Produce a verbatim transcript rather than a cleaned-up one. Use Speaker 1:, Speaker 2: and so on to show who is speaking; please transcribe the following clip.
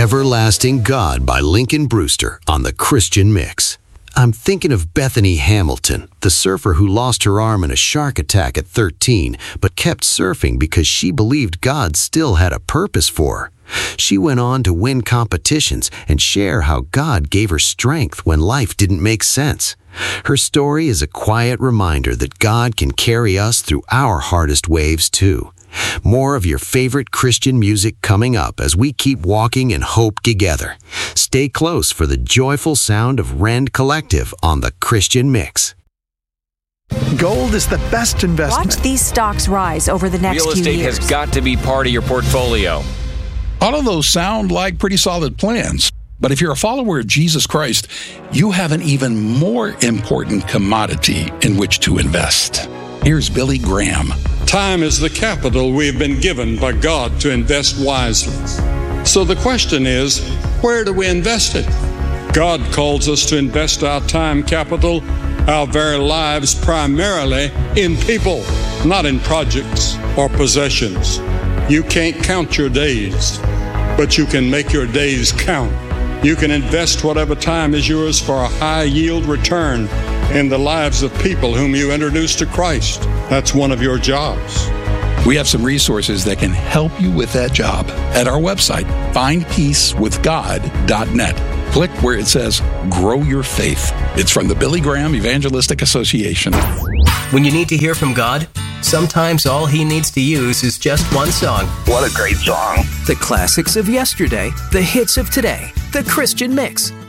Speaker 1: Everlasting God by Lincoln Brewster on the Christian Mix. I'm thinking of Bethany Hamilton, the surfer who lost her arm in a shark attack at thirteen, but kept surfing because she believed God still had a purpose for her. She went on to win competitions and share how God gave her strength when life didn't make sense. Her story is a quiet reminder that God can carry us through our hardest waves too. More of your favorite Christian music coming up as we keep walking in hope together. Stay close for the joyful sound of Rend Collective on the Christian Mix.
Speaker 2: Gold is the best investment.
Speaker 3: Watch these stocks rise over the next
Speaker 4: few years. Real estate has got to be part of your portfolio.
Speaker 5: All of those sound like pretty solid plans. But if you're a follower of Jesus Christ, you have an even more important commodity in which to invest. Here's Billy Graham.
Speaker 6: Time is the capital we've been given by God to invest wisely. So the question is, where do we invest it? God calls us to invest our time capital, our very lives, primarily in people, not in projects or possessions. You can't count your days, but you can make your days count. You can invest whatever time is yours for a high yield return in the lives of people whom you introduce to Christ. That's one of your jobs.
Speaker 5: We have some resources that can help you with that job at our website, find peace with god dot net. Click where it says Grow Your Faith. It's from the Billy Graham Evangelistic Association.
Speaker 7: When you need to hear from God, sometimes all he needs to use is just one song.
Speaker 8: What a great song.
Speaker 7: The classics of yesterday, the hits of today, the Christian Mix.